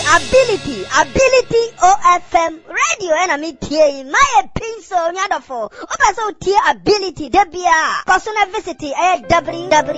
Ability OFM radio enemy TA my pinso nyadofo. Opa so TA ability debia. Personal visit www